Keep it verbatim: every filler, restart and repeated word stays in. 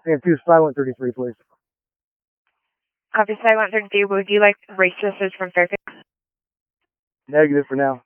And two Sky one thirty-three, please. Copy Sky one thirty-three. Would you like race to assist from Fairfield? Negative for now.